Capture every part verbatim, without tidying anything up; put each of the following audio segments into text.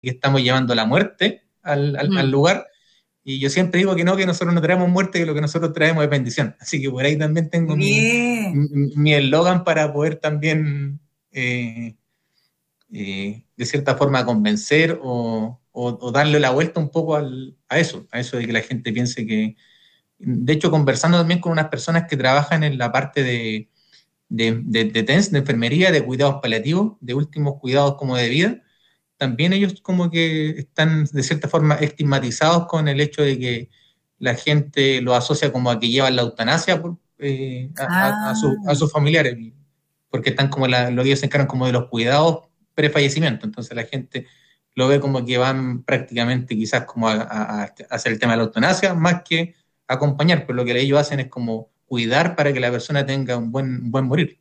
que estamos llevando la muerte al, al, Mm. al lugar. Y yo siempre digo que no, que nosotros no traemos muerte, que lo que nosotros traemos es bendición. Así que por ahí también tengo mi Bien. mi eslogan para poder también, eh, eh, de cierta forma, convencer o, o, o darle la vuelta un poco al, a eso, a eso de que la gente piense que... De hecho, conversando también con unas personas que trabajan en la parte de, de, de, de T E N S, de enfermería, de cuidados paliativos, de últimos cuidados como de vida, también ellos como que están de cierta forma estigmatizados con el hecho de que la gente lo asocia como a que llevan la eutanasia eh, a, a, a, su, a, Ah, sus familiares, porque están como la, lo que ellos se encargan como de los cuidados pre-fallecimiento, entonces la gente lo ve como que van prácticamente quizás como a, a, a hacer el tema de la eutanasia, más que acompañar, pero lo que ellos hacen es como cuidar para que la persona tenga un buen, un buen morir.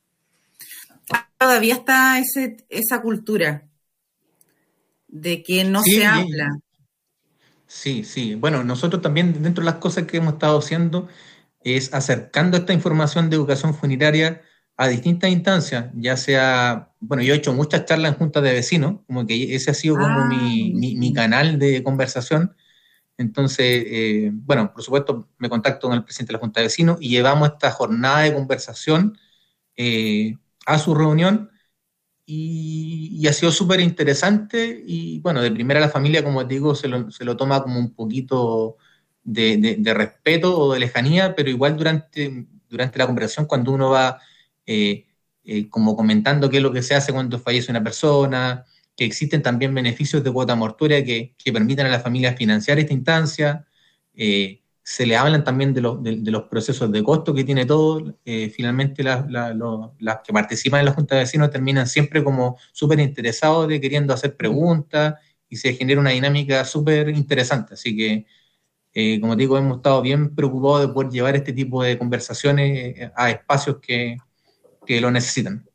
todavía está ese, esa cultura de que no se Sí, habla. sí, sí. Bueno, nosotros también, dentro de las cosas que hemos estado haciendo, es acercando esta información de educación funeraria a distintas instancias, ya sea, bueno, yo he hecho muchas charlas en juntas de vecinos, como que ese ha sido como Ah, mi, mi, mi canal de conversación. Entonces, eh, bueno, por supuesto, me contacto con el presidente de la junta de vecinos y llevamos esta jornada de conversación eh, a su reunión. Y, y ha sido súper interesante y bueno, de primera la familia, como te digo, se lo, se lo toma como un poquito de, de, de respeto o de lejanía, pero igual durante, durante la conversación, cuando uno va eh, eh, como comentando qué es lo que se hace cuando fallece una persona, que existen también beneficios de cuota mortuoria que, que permitan a la familia financiar esta instancia, eh, se le hablan también de, lo, de, de, los procesos de costo que tiene todo. Eh, finalmente la, la, lo, las que participan en la Junta de Vecinos terminan siempre como súper interesados de queriendo hacer preguntas y se genera una dinámica súper interesante. Así que, eh, como te digo, hemos estado bien preocupados de poder llevar este tipo de conversaciones a espacios que, que lo necesitan.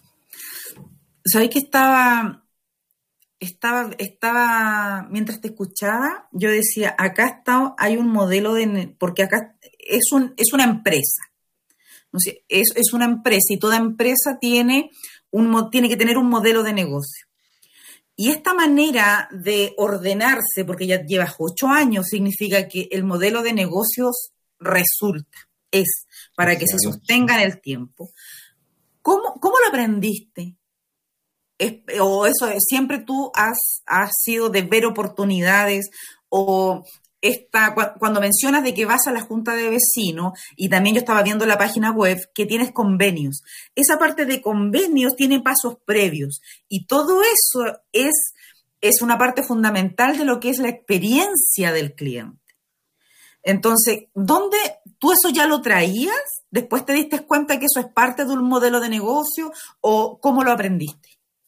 ¿Sabéis que estaba, estaba, estaba, mientras te escuchaba, yo decía, acá está, hay un modelo de, porque acá es, un, es una empresa, ¿no? es, es una empresa y toda empresa tiene, un, tiene que tener un modelo de negocio. Y esta manera de ordenarse, porque ya llevas ocho años, significa que el modelo de negocios resulta, es para que se sostenga en el tiempo. ¿Cómo, cómo lo aprendiste? Es, o eso, siempre tú has, has sido de ver oportunidades, o esta, cuando mencionas de que vas a la junta de vecinos, y también yo estaba viendo la página web que tienes convenios, esa parte de convenios tiene pasos previos, y todo eso es, es una parte fundamental de lo que es la experiencia del cliente. Entonces, ¿dónde tú eso ya lo traías? ¿Después te diste cuenta que eso es parte de un modelo de negocio, o cómo lo aprendiste?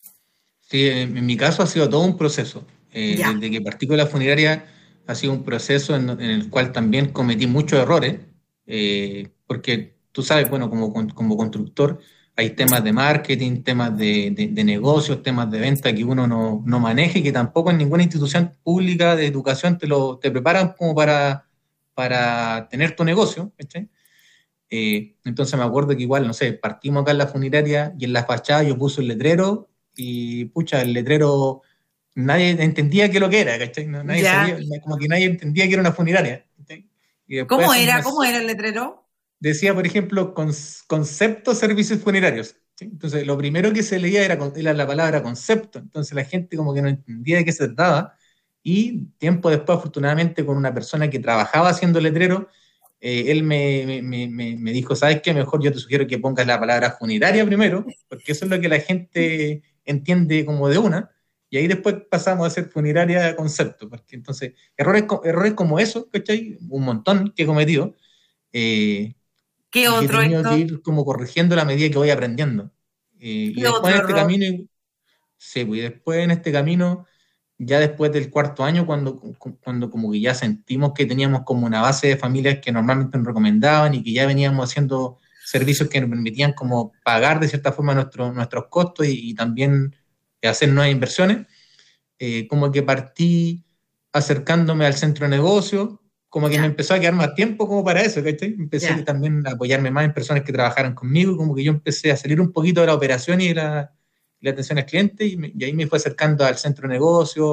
Sí, en mi caso ha sido todo un proceso. Eh, Ya. desde que partí con la funeraria ha sido un proceso en, en el cual también cometí muchos errores, eh, porque tú sabes, bueno, como, como constructor hay temas de marketing, temas de, de, de negocios, temas de venta que uno no, no maneja y que tampoco en ninguna institución pública de educación te, lo, te preparan como para, para tener tu negocio, ¿sí? Eh, entonces me acuerdo que igual, no sé, partimos acá en la funeraria y en la fachada yo puse un letrero y pucha, el letrero nadie entendía qué lo que era, ¿cachai? No, nadie Ya. sabía, como que nadie entendía que era una funeraria, ¿cachai? Y después ¿Cómo hace era? unas, ¿Cómo era el letrero? decía, por ejemplo, con, concepto servicios funerarios, ¿sí? Entonces lo primero que se leía era, era la palabra concepto, entonces la gente como que no entendía de qué se trataba y tiempo después, afortunadamente, con una persona que trabajaba haciendo letrero, Eh, él me, me, me, me dijo, ¿sabes qué? Mejor yo te sugiero que pongas la palabra funeraria primero, porque eso es lo que la gente entiende como de una, y ahí después pasamos a hacer funeraria concepto, porque entonces errores, errores como eso, ¿cachai? Un montón que he cometido, eh, ¿Qué y que he otro, tenido que Héctor? ir como corrigiendo a la medida que voy aprendiendo. Eh, y ¿Qué después otro en este error? camino, sí, pues, y después en este camino ya después del cuarto año, cuando, cuando como que ya sentimos que teníamos como una base de familias que normalmente nos recomendaban y que ya veníamos haciendo servicios que nos permitían como pagar de cierta forma nuestro, nuestros costos y, y también hacer nuevas inversiones, eh, como que partí acercándome al centro de negocio, como que me Ya, empezó a quedar más tiempo como para eso, ¿cachai? Empecé ya. también a apoyarme más en personas que trabajaran conmigo, y como que yo empecé a salir un poquito de la operación y de la, la atención al cliente y, me, y ahí me fue acercando al centro de negocio,